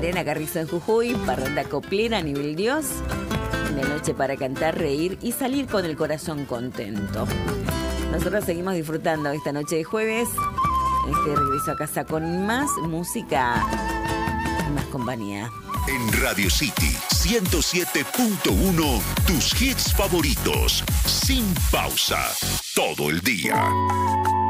Mariana Carrizo en Jujuy, parranda coplera a nivel Dios. Una noche para cantar, reír y salir con el corazón contento. Nosotros seguimos disfrutando esta noche de jueves. Este regreso a casa con más música y más compañía. En Radio City 107.1, tus hits favoritos, sin pausa, todo el día.